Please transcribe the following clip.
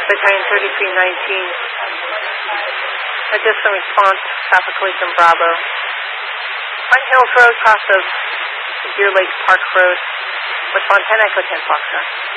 Battalion 3319. Additional response, traffic collision Bravo. Pine Hills Road, cross of Deer Lake Park Road. Respond 10 Echo 10 Foxtrot.